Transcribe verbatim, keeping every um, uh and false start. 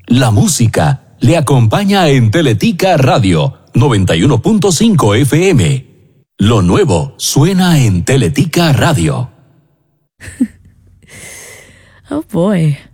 La música le acompaña en Teletica Radio noventa y uno punto cinco F M. Lo nuevo suena en Teletica Radio. Oh boy.